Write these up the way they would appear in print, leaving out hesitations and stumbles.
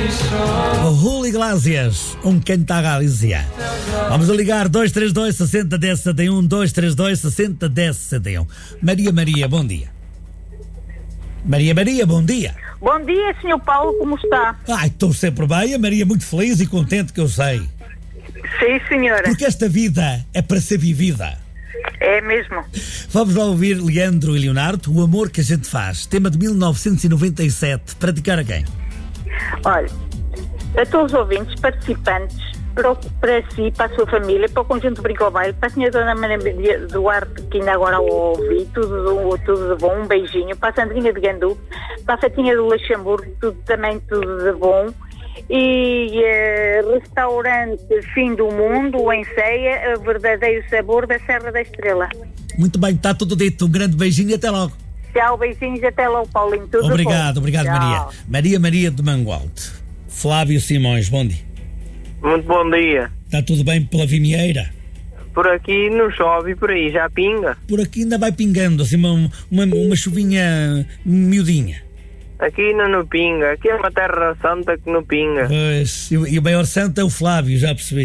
O Julio Iglesias, canta a Galícia. Vamos a ligar 232 60 10 71, 232 60 10 71. Maria, bom dia. Maria, bom dia. Bom dia, Sr. Paulo, como está? Estou sempre bem, a Maria muito feliz e contente, que eu sei. Sim, senhora. Porque esta vida é para ser vivida. É mesmo. Vamos lá ouvir Leandro e Leonardo, O Amor que a Gente Faz, tema de 1997, para dedicar a quem? Olha, a todos os ouvintes, participantes, para si, para a sua família, para o Conjunto Brincobaile, para a senhora Dona Maria Duarte, que ainda agora o ouvi, tudo de bom, um beijinho, para a Sandrinha de Gandu, para a Fatinha do Luxemburgo, também tudo de bom. E restaurante Fim do Mundo, em Ceia, o verdadeiro sabor da Serra da Estrela. Muito bem, está tudo dito. Um grande beijinho e até logo. Tchau, beijinhos, até logo, Paulinho. Tudo obrigado, bom. Tchau. Maria de Mangualde. Flávio Simões, bom dia. Muito bom dia. Está tudo bem pela Vimieira? Por aqui não chove, por aí já pinga. Por aqui ainda vai pingando, assim uma chuvinha miudinha. Aqui ainda não pinga, aqui é uma terra santa que não pinga. Pois, e o maior santo é o Flávio, já percebi.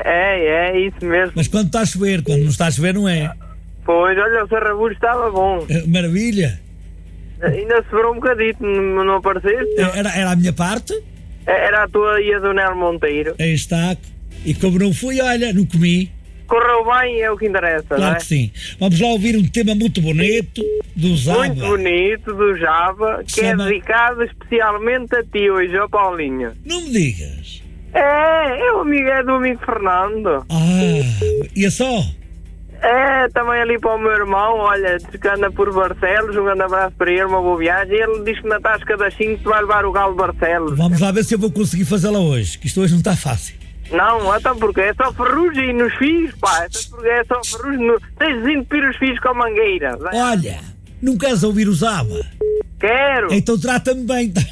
É isso mesmo. Mas quando está a chover, quando não está a chover não é. Pois, olha, o Serrabulho estava bom. Maravilha. Ainda sobrou um bocadito, não apareceste? Era a minha parte? Era a tua e a do Nel Monteiro. Aí está. E como não fui, olha, não comi. Correu bem, é o que interessa, claro, não é? Que sim. Vamos lá ouvir um tema muito bonito do Java. Muito bonito, do Java, que é dedicado especialmente a ti hoje, ó Paulinho. Não me digas. É do amigo Fernando. E é só? Também ali para o meu irmão, olha, que anda por Barcelos, um grande abraço para ele, uma boa viagem. Ele diz que na tasca das 5 vai levar o Galo de Barcelos. Vamos lá ver se eu vou conseguir fazê-la hoje, que isto hoje não está fácil. Não, então porque é só ferrugem nos fios, pá. É só ferrugem tens de desentupir os fios com a mangueira. Vai. Olha, não queres ouvir o Zaba? Quero. Então trata-me bem. Tá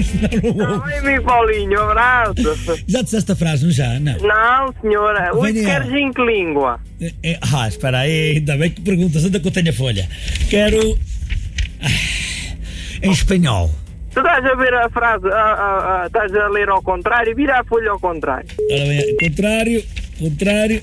bem, amigo Paulinho, um abraço. Já disseste a frase, não já? Não, senhora. Hoje queres em que língua? Espera aí, ainda bem que perguntas, anda que eu tenho a folha. Quero... em espanhol. Tu estás a ver a frase, estás a ler ao contrário, vira a folha ao contrário. Ora bem, contrário.